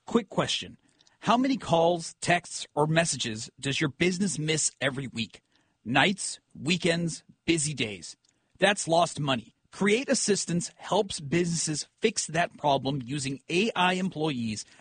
Quick question. How many calls, texts, or messages does your business miss every week? Nights, weekends, busy days. That's lost money. Create Assistance helps businesses fix that problem using AI employees